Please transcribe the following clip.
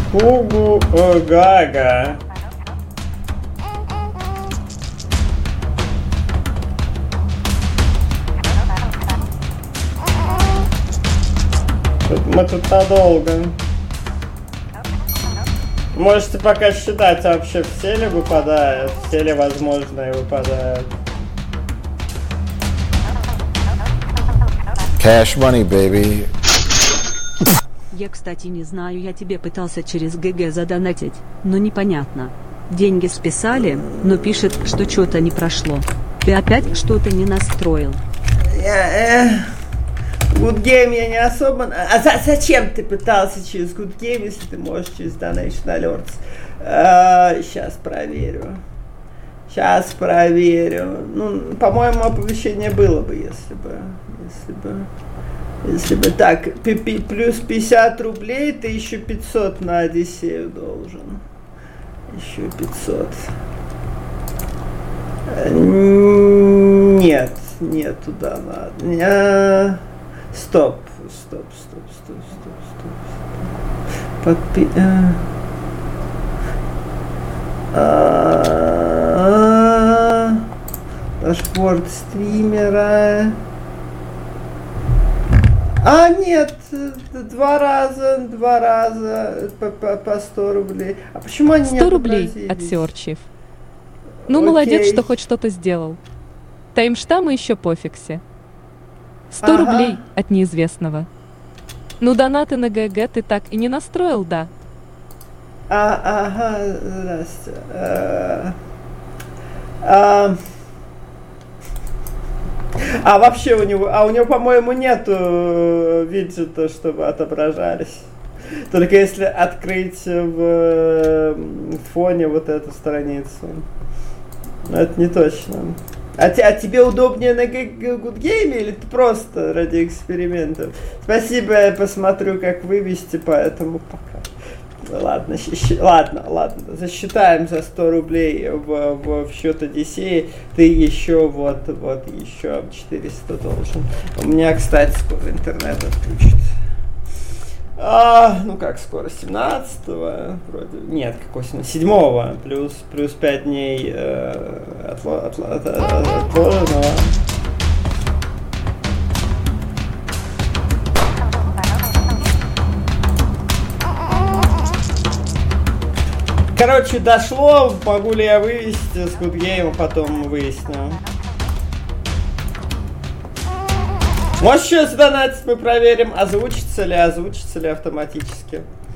Гугу Гага. Мы тут надолго. Можете пока считать, вообще все ли выпадают, все ли возможные выпадают. Cash money, baby. Я, кстати, не знаю, я тебе пытался через ГГ задонатить, но непонятно. Деньги списали, но пишет, что что-то не прошло. Ты опять что-то не настроил. Good Game я не особо... А зачем ты пытался через Good Game, если ты можешь через Donation Alerts? Сейчас проверю. Ну, по-моему, оповещение было бы, если бы так, плюс 50 рублей, ты еще 500 на Одиссею должен. Еще 500. Нет, туда надо. Стоп. Дашборд стримера. Нет, два раза по 100 рублей. А почему они 100 рублей от Серчев. Ну, Окей. молодец, что хоть что-то сделал. Таймштамы еще пофигсе. 100 рублей от неизвестного. Ну, донаты на ГГ ты так и не настроил, да? Здрасте. Вообще у него, по-моему, нету виджета, чтобы отображались. Только если открыть в фоне вот эту страницу. Но это не точно. А тебе удобнее на Good Game или ты просто ради экспериментов? Спасибо, я посмотрю, как вывести, поэтому пока. Ладно, засчитаем за 100 рублей в счет Одиссеи. Ты еще еще 400 должен. У меня, кстати, скоро интернет отключит. Ну как скоро? 17-го? Вроде. Нет, какой 7-го? Плюс 5 дней отложенного. Короче, дошло, могу ли я вывести с Good Game, потом выясню. Может, сейчас донатить мы проверим, озвучится ли автоматически.